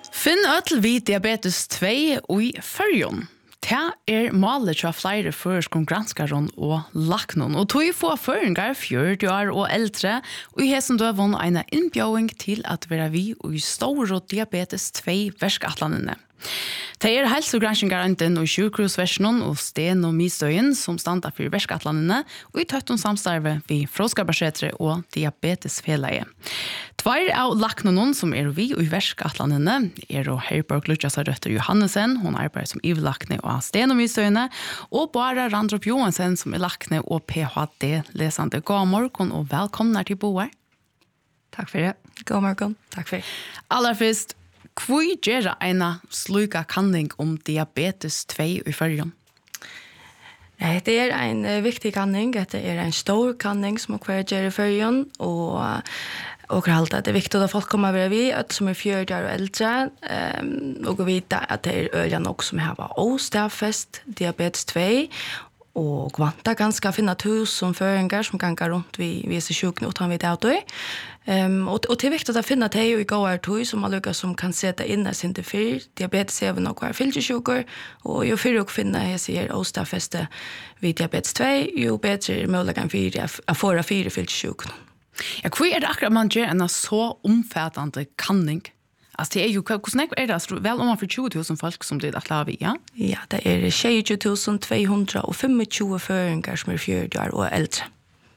Finn öll vi diabetes 2 i Føroyum. Det målet til flere førerskon granskaron og laknon, og tog få føringar 40 år og eldre, og i hessen døvån en innbjøring til at være vi i store diabetes 2 verskatlandene. Det helsegranskningarenten og sjukhusversjonen og Sten og Mistøyen som standa for verskatlandene, og i tøtten samstarve vi Fråskabarsetre og Diabetesfelaget. Tvær av laknonen som vi i verskatlandene Herborg Lutsjasa Røtter Johannesen, hun arbeider som ivlakne og Sten og Mistøyene, og Bara Randrup Johansen som lakne og PhD-lesende. God morgen og velkommen til Boer. Takk for det. God morgen. Takk for det. Aller først, hvor gjør en sluka kanning om diabetes 2 i Føroyum? Det en viktig kanning. Det en stor kanning som hver gjør i Føroyum, og det viktig at folk kommer over vi, at som 40 år og eldre, og vite at det øyne nok som har åstafest diabetes 2, og vanta ganske finna tusen føringer som kan gå rundt vi viser sjukene utan vi det av det. Og det viktig å finne det i gåar tog som man lukkar som kan sette inn sin til fyr. Diabetes er nok hver fylkesjuker, og jo fyrre å finne jeg sier åstafeste vid diabetes 2, jo bedre muligheten for å få 4 fylkesjukene. Ja, hvor det akkurat man gjør en så omfattende kanning? Altså, det jo, hvordan det? Vel om man får 20 000 folk som blir klar vi, ja? Ja, det 22 225 føringer som 40 år og eldre.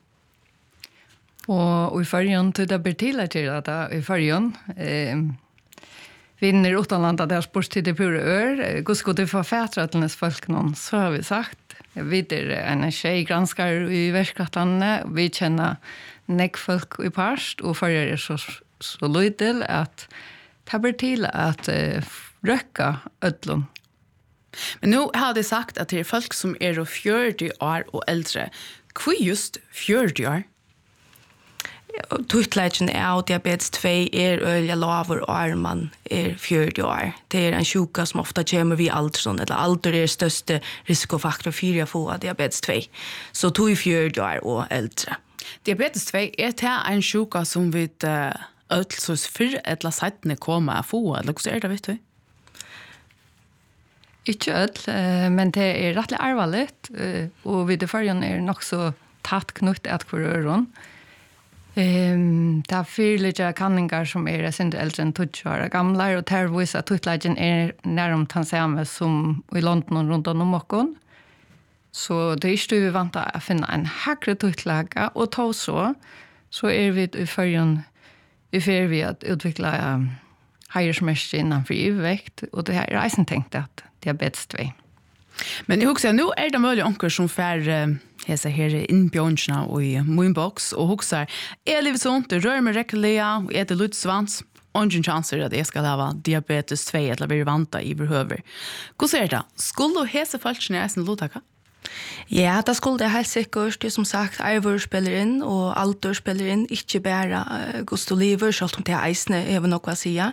Og i Føroyum til det blir til at i Føroyum vinner utenlandet der sportstid i pure ør. Hvordan skal du få fætre til nes folk noen? Så har vi sagt. Vi en tjejgranskar i verskatlandene. Vi kjenner nekkfolk i parst, og Føroyum så lydel at det blir til at røkka ødlån. Men nå har de sagt at det folk som 40 år og eldre. Hvor just 40 år? Tuttleggen av diabetes 2 øyelig laver og man 40 år. Det en sjuka som ofta kommer vid alder, eller alder største risikofaktor for å få diabetes 2. Så 40 år og eldre. Diabetes 2 det en sjuka som vi så før eller seitene kommer å få, eller hvordan det, vet du? Ikke ødel, men det rettelig arvelig, og vi det førjen nok så tatt knutt et hver øren. Det 4 kanningar som sint eldre enn 20 år gamle, og det viser at tuttleggen nærmere den samme som i London og rundt om åkken. Så det ikke vi vant å finne en hakre tuttlegge, og ta så vi i førjen i fyr vi at utvikla heiersmerske innanfor ivevekt, og det reisen tenkte at diabetes 2. Men jeg husker, nå det mulig onker som fer hese her innbjørnsene og i Moonbox, og husker, livet sånt, det rører meg rekkelige, og det lutsvans, og ingen chanser at jeg skal lave diabetes 2, eller bli vant i behøver. Hvordan det? Skulle du hese falskene i sin luttaka? Ja, det skulle det helt sikkert. Det som sagt, arver spiller inn, og alder spiller inn, ikke bare Gustav Liver, selv om det eisene er noe å si.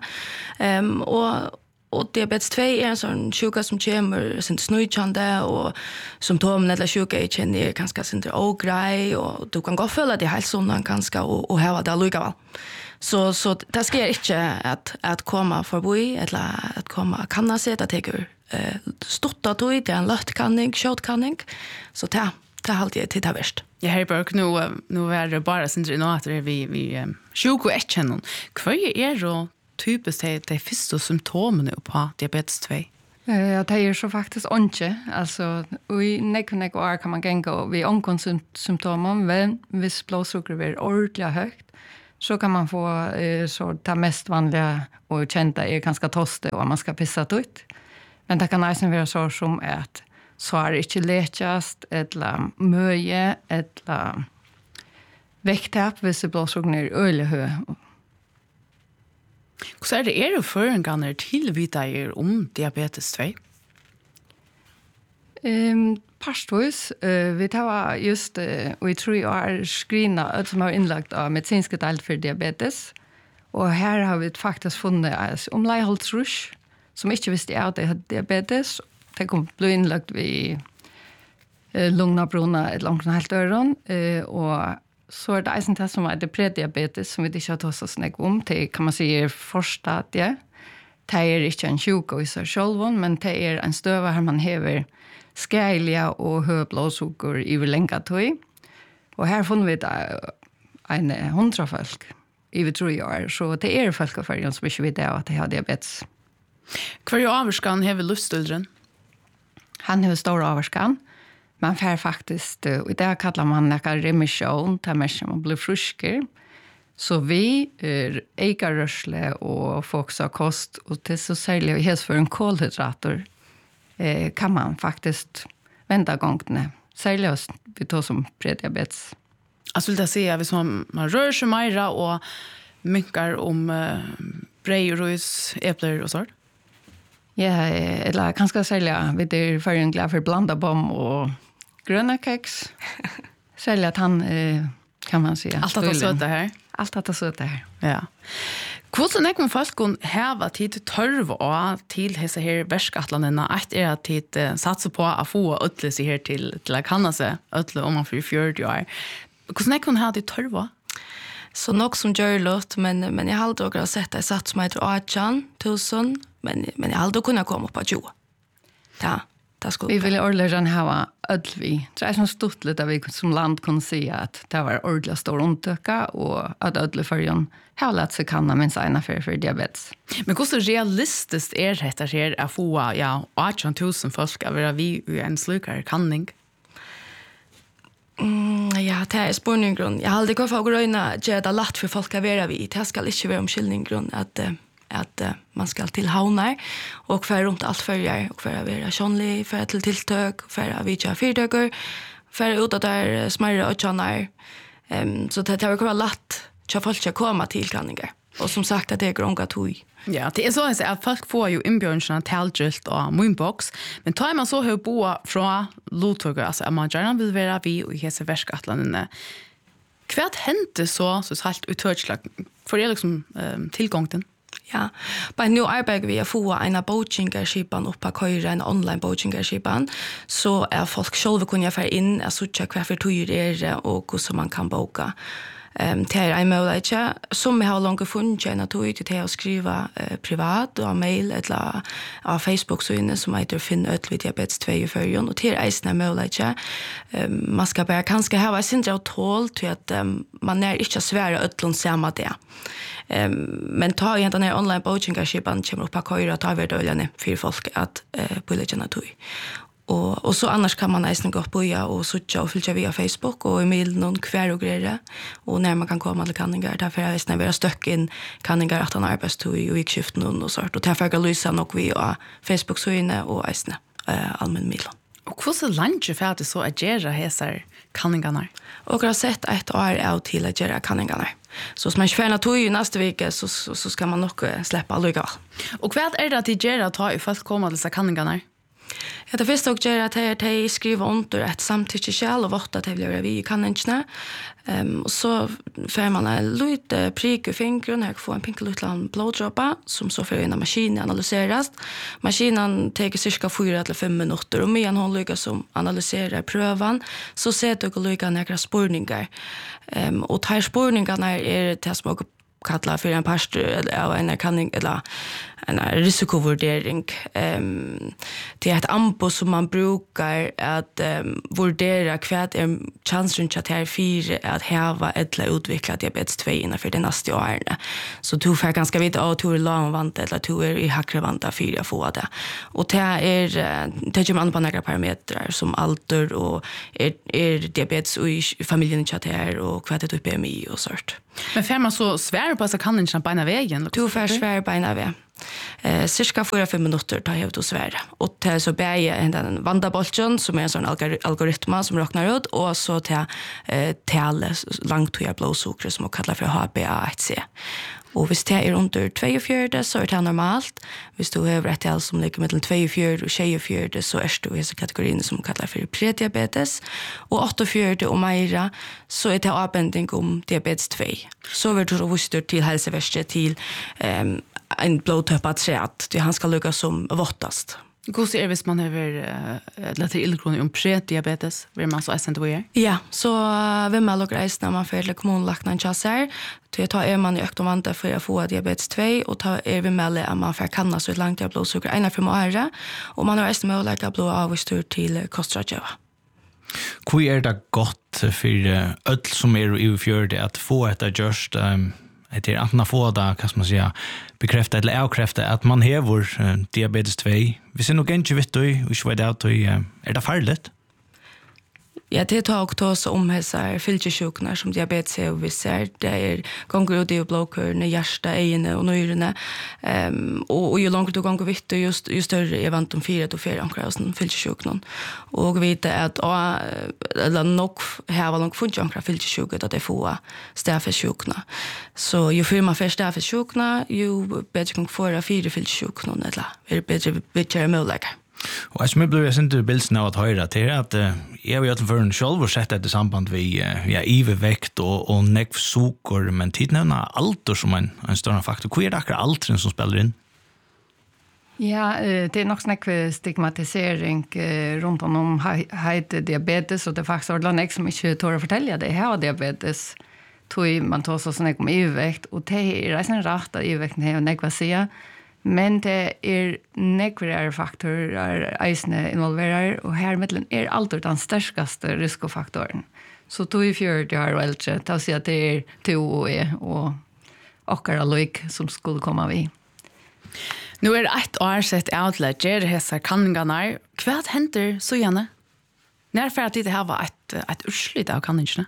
Og diabetes 2 en sånn sjuka som kommer sin snøykjande, og symptomene eller sjuka jeg kjenner ganske sin grei, og du kan gå føle det helt sånn ganske, og heva det likevel. Så det skal ikke at komme forbi, eller at komme kanna seg, det teker stått tog, det en løttkanning, kjøttkanning, så det alltid til det verst. Ja, Herborg, nå det bare sin nå at vi sjuk og kjenner. Hva det typisk de første symptomene på diabetes 2? Ja, det så faktisk ikke. Altså, i nekke år kan man genge ved omkomstsymptomer, men hvis blodsukkeret blir ordentlig høyt, så kan man få så det mest vanliga och kända ganska toste och man ska pissa ut. Men det kan nästan vara så som att så inte lättast eller möje eller väkttapp hvis det blåser ner ölehö. Så det du føringar til vita om diabetes 2? Parstvis, vi tar just, og jeg tror jeg skrina som har innlagt av medisinske delt for diabetes, og her har vi faktisk funnet om leiholdsrush, som ikke visste at de hadde diabetes, det kom bli innlagt ved lungna bruna et langt helt øren, og så det eisen til som det prediabetes, som vi ikke har tatt oss nek om, til kan man si forstadie, Det är inte en sjuka i sig själv, men det är en stöva här man häver skärliga och hög blodsocker i länka tog. Och här får vi en 100 folk i vi 3 år, så det är folk av färgen som inte vet att de har diabetes. Hver avvarskan har vi livsstildren? Han har stor avvarskan. Man får faktiskt, och det kallar man en remission, där man blir friskare. Så vi äger rörsle och fokus av kost, och det är så särskilt helst för en kolhydrator kan man faktiskt vända gången. Särskilt vi tar som prediabetes. Alltså vill jag säga, hvis man rör sig mer och mycket om brej och rös, äppler och sånt? Ja, eller kanske sälja vid det för en glad för blanda bom och gröna kex. Sälja att han kan man säga. Allt att ha söta här. Allt att ha söta här. Ja. Hvordan er det folk kan hava tid tørv og til hese her verskatlandene at at tid satser på å få øtle seg her til å kanna seg øtle om man for 40 år. Hvordan er det kan ha tid tørv? Så nok som gjør låt, men jeg har aldrig sett det satt som heter 18.000, men jeg har aldrig kunnet komme opp på 20. Ja. Vi ville ordentligt ha ödlvi. Det är så stort lite att vi som land kunde säga att det var ordentligt stor omtöka och att ödlefärgen har lätt sig kanna minst ena för diabetes. Men hur realistiskt är det här att få 18.000 folk att vara vi i en slukare kanning? Ja, det är spårningsgrund. Jag har aldrig gått för att gröna att det lätt för folk att vara vi. Det ska inte vara omkyldningsgrund att man ska till havnar och för runt allt följer och för att vara sjönlig, för att till tilltök, för att vidja fyrtöker, för att ut där smärre och tjänar. Så det har varit lätt att folk ska komma till kanningar. Och som sagt att det är grånga tog. Ja, det är så att folk får ju inbjörnsarna talgilt och moonbox, men tar man så hur bo från lottöker, alltså att man gärna vill vara vi och i hese värskatlandene. Kvart hände så helt uttörslag för det liksom tillgången? Ja, men nu arbetar vi att få en bokingarskipan upp på köra, en online bokingarskipan, så är folk själva kunna få in och söka kvar för tur är och hur man kan boka. Det är en möjlighet som jag har långt funnit en tid till att skriva privat och mail eller av Facebook så inne som heter Finn Ötl vid diabetes 2 i förrjun, och det är en möjlighet. Man ska bara kanske ha sin av tål till att man är inte svära ötlån samma det. Men ta igen den här online coachingarskipan kommer upp på köra och ta över döljarna för folk att pålägga tog. Och så annars kan man nästan gå på och söka och följa via Facebook och e-mail någon kvar och grejer. Och när man kan komma till kanningar, därför är det nästan stöck in kanningar att han arbetstog och gick skiften och sånt. Och därför kan lysa nog via Facebook så inne och nästan allmän mail. Och hur så länge för att så att göra hesar kanningarna? Och jag har sett ett år av till att göra kanningarna. Så som man färna tog i nästa vecka så ska man nog släppa alliga. Och vad är det att det gör att ta i fast komma dessa kanningarna? Ja, det första också är att jag skriver under ett samtycke själv och vart att jag vill vi kan inte. Och så får man en lite prick i fingren, jag får en pinkelutland bloddroppa som så får in i maskinen analyseras. Maskinen tar cirka 4 till 5 minuter och medan hon lyckas som analyserar prövan så ser du att lyckas några spårningar. Och de här spårningarna är det som jag kallar för en pastor eller en kanning eller en risikovurdering. Det är ett ampo som man brukar att värdera vad är chansen att här 4 att häva eller utveckla diabetes 2 innanför det nästa året. Så du får ganska vita att du är långvant eller du är i hackrevanta 4 få det. Och det är man på några parametrar som alter och är diabetes och i familjen chatter och vad det är BMI och sånt. Men får man så svär på så kan inte beina vägen? Du får svär beina vägen. Cirka 4-5 minuter tar jag att svära. Och det är så bäger en vandabolchen som är en sån algoritma som räknar ut och så till tale långtida blodsocker som man kallar för HbA1c. Och hvis det är under 2,4 så är det normalt. Hvis du har ett tal som ligger mellan 2,4 och 6,4 så är du i kategorin som man kallar för prediabetes. Och 8,4 och mera så är det avbändning om diabetes 2. Så vill du visst till hälsoverket till en blodtöppat träd. Han ska lyckas som vottast. Hur ser hvis man har lite illgrund om prediabetes, vill man så accentuera? Ja, så vill man lukka reis när man får till kommunlaknan chassar. Då tar man i ökt vante för att få diabetes 2 och tar vi med att man får kanna så långt jag blodsocker 1,5 år och man har reist med att lägga blod avstur till kostrådgivare. Hur det gott för öll som i fjörde att få ett just det är att man får det, kan man säga, bekräfta eller avkräfta att man har diabetes 2. Vi ser nog inte vet du, och så vet är det farligt? Ja, det tar också oss om hessar fylkesjuknar som diabetes är och vi ser. Det är gånger och det är blåkörna, hjärsta, egna och nyrorna. Och ju långt du gånger vitt ju större är vant om 4 ankrar som fylkesjuknar. Och vi vet att eller nog här var långt funnits ankrar fylkesjuknar att det får stäfesjuknar. Så ju fler man får stäfesjuknar, ju bättre kan få 4 fylkesjuknar eller är bättre bitchare möjligheter. Och jag blir jag inte bilden av att höra till att jag vet för en själv och sett det samband vi övervikt och neck socker men tiden är allt som en stor faktor. Hur är det akkurat aldren som spelar in? Ja, det är nog snäck stigmatisering runt om diabetes och det är faktiskt ordentligt som inte tål att fortälja det här diabetes. Man tar så snäck om övervikt och det är en rätt att övervikten är neck vad säga. Men det nekvare faktorer eisne involverar, og her mittelen alltid den sterskaste riskofaktoren. Så 42 år og eldre, til å si at det 2 og okkara loik som skulle komma vi. Nu det 1 år sett outlet, gjør hessa kanningarna. Hva henter så gjerne? När för att det här var ett urslut av kanningene?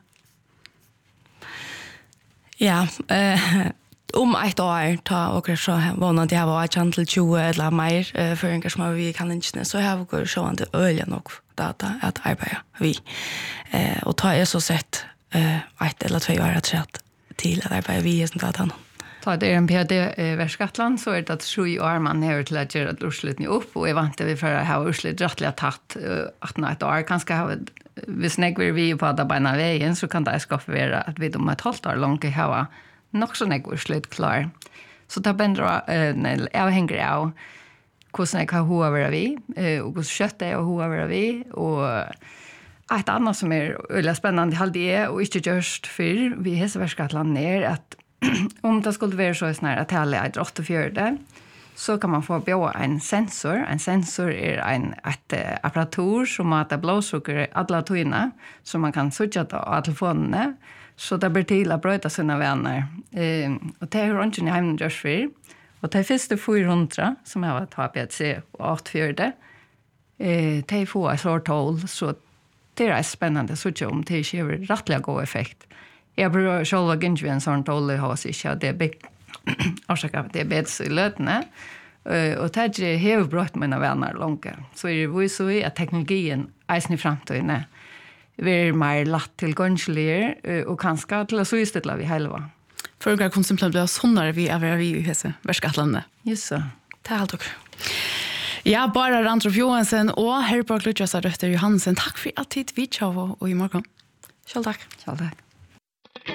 Ja, om 1 år ta och så vanligt det var jag till 20 eller mer för en som vi kan inte så har vi så att öliga nog data att arbeta vi och ta är så sett 1 eller 2 år att sätt till att arbeta vi sånt datan. Ta det en PD Västskatland så är det att 7 år man har till att göra utslutning upp och är vant vi för att ha utslut rättliga tatt att när ett år kanske ha vi snägger vi på att bana vägen så kan det skaffa vara att vi de ett halvt år långt i hava nog så nek urslut klar. Så det bändrar avhänger av hvordan jeg har hovedet vi, og hvordan kjøttet jeg har hovedet vi, og et annet som veldig spennende halvdige, og ikke gjørst for vi i Heseverskatland at om det skulle være så snart at hele er 84, så kan man få bjøre en sensor. En sensor et apparatur som mater blodsukker alle togene, som man kan søke av telefonene, så det blir til å brøyte sine venner. Og det er rundt i heimen gjørs for. Og de første 400, som jeg var TPC og 84, de får en sår tål, så det er spennende så ikke om det ikke har rettelig god effekt. Jeg bruker selv å gjøre en sånn tål i hos ikke, og det er diabetes i løtene. Og det er ikke brøyt mine venner langt. Så er det så at teknologien eisen i fremtiden vi er mer latt til gønnslige og kanskje til å så istedla vi helva. For å konsumtene blir sånnere vi er vi i hese Verskatlandet. Just så. Det er alt dere. Ja, bara Randrup Johansen og Herborg Lutjasa Røtter Johansen. Takk for at tid vi tjav og i morgen. Selv takk. Selv takk.